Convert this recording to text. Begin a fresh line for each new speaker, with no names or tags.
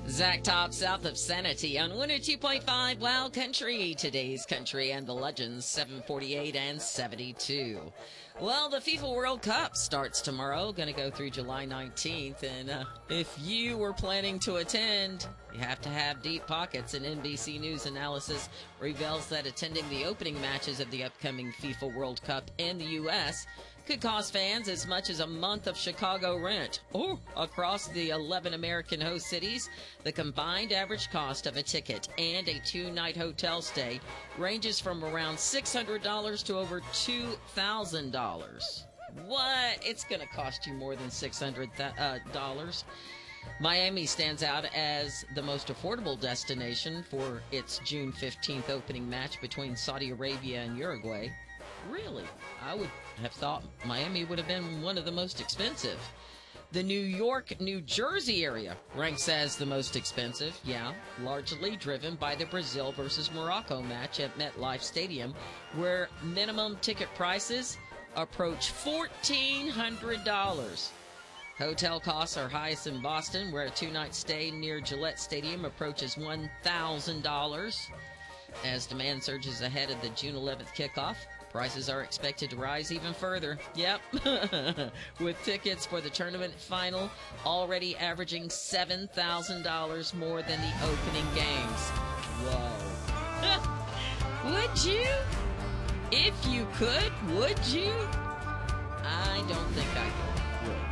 Zach Top, south of Sanity on 102.5 Wow Country, today's country and the legends, 748 and 72. Well, the FIFA World Cup starts tomorrow, going to go through July 19th, and if you were planning to attend, you have to have deep pockets. An NBC News analysis reveals that attending the opening matches of the upcoming FIFA World Cup in the U.S. could cost fans as much as a month of Chicago rent. Or across the 11 American host cities, the combined average cost of a ticket and a two-night hotel stay ranges from around $600 to over $2,000. What? It's going to cost you more than $600. Miami stands out as the most affordable destination for its June 15th opening match between Saudi Arabia and Uruguay. Really? I would have thought Miami would have been one of the most expensive. The New York, New Jersey area ranks as the most expensive, largely driven by the Brazil versus Morocco match at MetLife Stadium, where minimum ticket prices approach $1,400. Hotel costs are highest in Boston, where a two-night stay near Gillette Stadium approaches $1,000. As demand surges ahead of the June 11th kickoff, prices are expected to rise even further. Yep. With tickets for the tournament final already averaging $7,000 more than the opening games. Whoa. Would you? If you could, would you? I don't think I would.